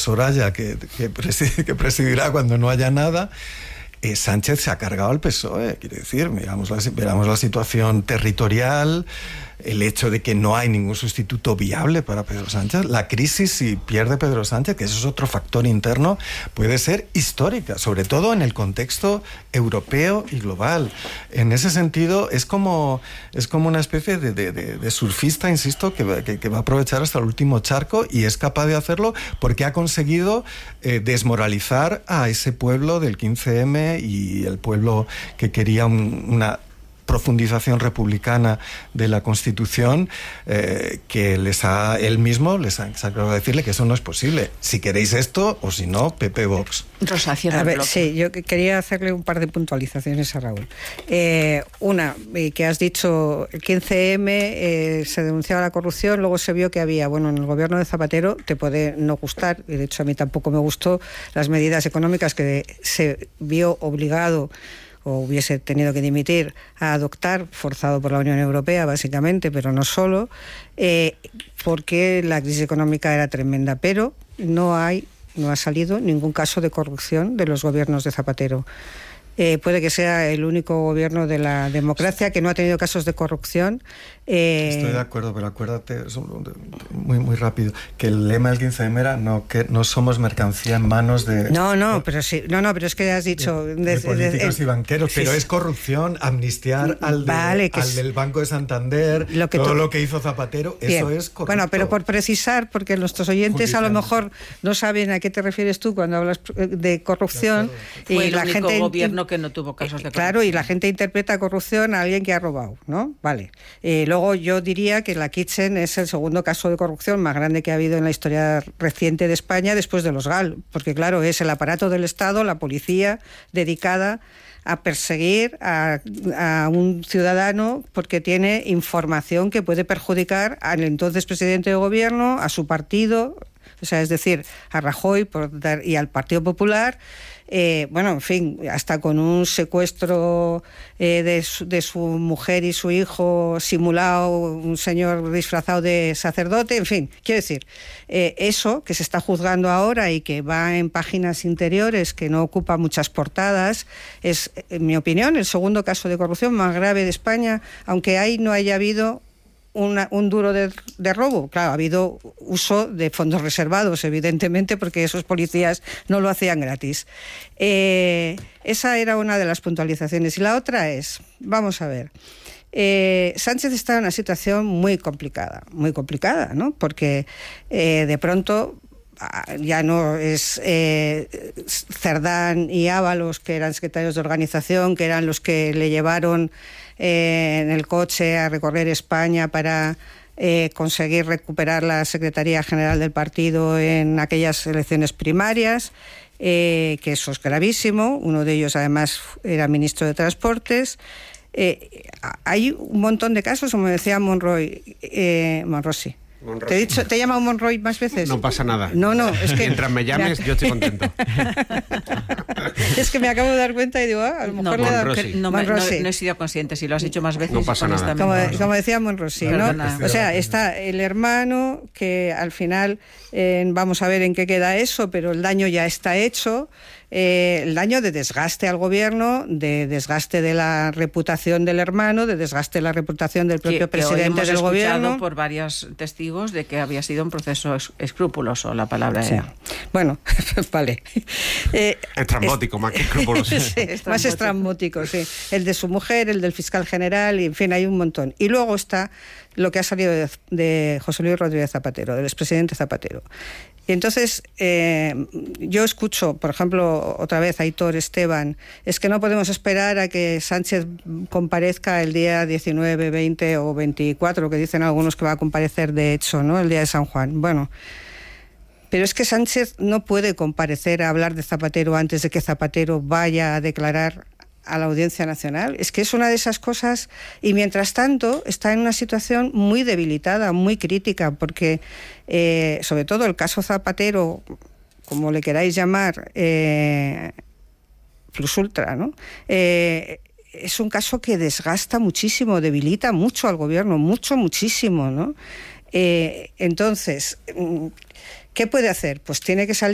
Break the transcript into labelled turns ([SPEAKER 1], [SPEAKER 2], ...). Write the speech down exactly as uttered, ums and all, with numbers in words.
[SPEAKER 1] Soraya, que, que, preside, que presidirá cuando no haya nada, eh, Sánchez se ha cargado al P S O E. Quiere decir, miramos la, miramos la situación territorial, el hecho de que no hay ningún sustituto viable para Pedro Sánchez, la crisis si pierde Pedro Sánchez, que eso es otro factor interno, puede ser histórica, sobre todo en el contexto europeo y global. En ese sentido, es como, es como una especie de, de, de, de surfista, insisto, que, que, que va a aprovechar hasta el último charco, y es capaz de hacerlo porque ha conseguido eh, desmoralizar a ese pueblo del quince eme y el pueblo que quería un, una profundización republicana de la Constitución, eh, que les ha, él mismo les ha sacado a decirle que eso no es posible. Si queréis esto, o si no, P P Vox.
[SPEAKER 2] Rosa, cierra
[SPEAKER 3] a ver,
[SPEAKER 2] el bloque.
[SPEAKER 3] Sí, yo quería hacerle un par de puntualizaciones a Raúl. Eh, una, que has dicho, el quince eme eh, se denunciaba la corrupción, luego se vio que había, bueno, en el gobierno de Zapatero, te puede no gustar, y de hecho a mí tampoco me gustó, las medidas económicas que se vio obligado o hubiese tenido que dimitir a adoptar, forzado por la Unión Europea básicamente, pero no solo, eh, porque la crisis económica era tremenda, pero no hay, no ha salido ningún caso de corrupción de los gobiernos de Zapatero. Eh, puede que sea el único gobierno de la democracia que no ha tenido casos de corrupción. Eh...
[SPEAKER 1] Estoy de acuerdo, pero acuérdate, muy, muy rápido, que el lema del quince eme era no, que no somos mercancía en manos de...
[SPEAKER 3] No, no,
[SPEAKER 1] de,
[SPEAKER 3] pero sí, no, no, pero es que has dicho...
[SPEAKER 1] De, de, de políticos de, de, y banqueros, sí, pero es corrupción amnistiar al, de, vale, al es, del Banco de Santander, lo que todo tú, lo que hizo Zapatero, bien, eso es corrupto.
[SPEAKER 3] Bueno, pero por precisar, porque nuestros oyentes a lo mejor no saben a qué te refieres tú cuando hablas de corrupción,
[SPEAKER 2] de
[SPEAKER 3] y
[SPEAKER 2] Fue el
[SPEAKER 3] la
[SPEAKER 2] único
[SPEAKER 3] gente...
[SPEAKER 2] gobierno que no tuvo casos de corrupción.
[SPEAKER 3] Claro, y la gente interpreta corrupción a alguien que ha robado, ¿no? Vale. Eh, luego yo diría que la Kitchen es el segundo caso de corrupción más grande que ha habido en la historia reciente de España después de los G A L, porque claro, es el aparato del Estado, la policía dedicada a perseguir a, a un ciudadano porque tiene información que puede perjudicar al entonces presidente de gobierno, a su partido, o sea, es decir, a Rajoy por dar, y al Partido Popular. Eh, bueno, en fin, hasta con un secuestro eh, de, su, de su mujer y su hijo simulado, un señor disfrazado de sacerdote, en fin, quiero decir, eh, eso que se está juzgando ahora y que va en páginas interiores, que no ocupa muchas portadas, es, en mi opinión, el segundo caso de corrupción más grave de España, aunque ahí no haya habido Una, un duro de, de robo. Claro, ha habido uso de fondos reservados, evidentemente, porque esos policías no lo hacían gratis. Eh, esa era una de las puntualizaciones. Y la otra es, vamos a ver, eh, Sánchez está en una situación muy complicada, muy complicada, ¿no? Porque eh, de pronto ya no es eh, Cerdán y Ábalos, que eran secretarios de organización, que eran los que le llevaron eh, en el coche a recorrer España para eh, conseguir recuperar la Secretaría General del partido en aquellas elecciones primarias, eh, que eso es gravísimo. Uno de ellos además era ministro de Transportes. Eh, hay un montón de casos, como decía Monroy, eh, Monroy, sí. Monroy. ¿Te he dicho, te he llamado Monroy más veces?
[SPEAKER 4] No pasa nada.
[SPEAKER 3] No, no, es que...
[SPEAKER 4] Mientras me llames, yo estoy contento.
[SPEAKER 3] Es que me acabo de dar cuenta y digo, ah, a lo mejor
[SPEAKER 2] no,
[SPEAKER 3] le he dado...
[SPEAKER 2] No, no, no, no he sido consciente, si lo has hecho más veces.
[SPEAKER 4] No pasa nada.
[SPEAKER 3] Como, como decía Monrosí, ¿no? O sea, está el hermano, que al final, eh, vamos a ver en qué queda eso, pero el daño ya está hecho. Eh, el daño de desgaste al gobierno, de desgaste de la reputación del hermano, de desgaste de la reputación del propio
[SPEAKER 2] que,
[SPEAKER 3] presidente
[SPEAKER 2] que
[SPEAKER 3] del gobierno.
[SPEAKER 2] Por varios testigos de que había sido un proceso escrupuloso, la palabra
[SPEAKER 3] sí.
[SPEAKER 2] era.
[SPEAKER 3] Bueno, vale. Eh,
[SPEAKER 4] estrambótico,
[SPEAKER 3] es,
[SPEAKER 4] más que escrupuloso.
[SPEAKER 3] Sí, estrambótico. Más estrambótico, sí. El de su mujer, el del fiscal general, y en fin, hay un montón. Y luego está lo que ha salido de, de José Luis Rodríguez Zapatero, del expresidente Zapatero. Y entonces eh, yo escucho, por ejemplo, otra vez a Aitor Esteban, es que no podemos esperar a que Sánchez comparezca el día diecinueve, veinte o veinticuatro, que dicen algunos que va a comparecer de hecho, ¿no? El día de San Juan. Bueno, pero es que Sánchez no puede comparecer a hablar de Zapatero antes de que Zapatero vaya a declarar a la Audiencia Nacional. Es que es una de esas cosas, y mientras tanto está en una situación muy debilitada, muy crítica, porque eh, sobre todo el caso Zapatero, como le queráis llamar, eh, plus ultra, ¿no? Eh, es un caso que desgasta muchísimo, debilita mucho al gobierno, mucho, muchísimo, ¿no? Eh, entonces, ¿qué puede hacer? Pues tiene que salir